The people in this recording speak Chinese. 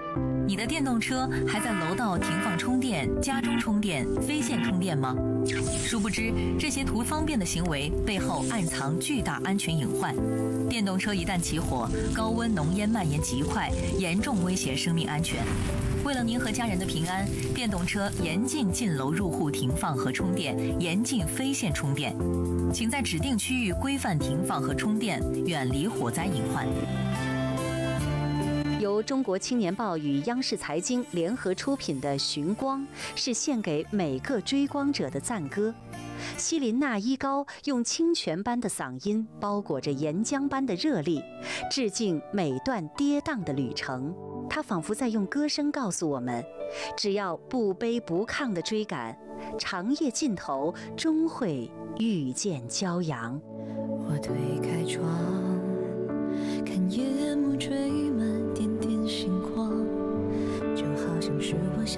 你的电动车还在楼道停放充电、家中充电、非线充电吗？殊不知，这些图方便的行为背后暗藏巨大安全隐患。电动车一旦起火，高温浓烟蔓延极快，严重威胁生命安全。为了您和家人的平安，电动车严禁进楼入户停放和充电，严禁非线充电。请在指定区域规范停放和充电，远离火灾隐患。 由中国青年报与央视财经联合出品的《寻光》，是献给每个追光者的赞歌。希林娜依高用清泉般的嗓音包裹着岩浆般的热力，致敬每段跌宕的旅程。她仿佛在用歌声告诉我们，只要不卑不亢地追赶，长夜尽头终会遇见骄阳。 我推开窗，看夜幕垂满点点星光，就好像是我想